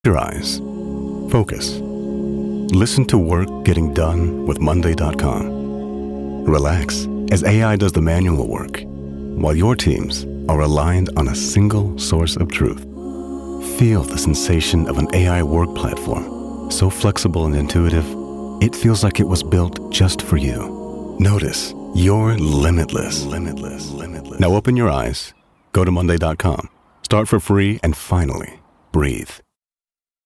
Your eyes. Focus. Listen to work getting done with Monday.com. Relax as AI does the manual work, while your teams are aligned on a single source of truth. Feel the sensation of an AI work platform, so flexible and intuitive, it feels like it was built just for you. Notice you're limitless. Now open your eyes, go to Monday.com, start for free, and finally, breathe.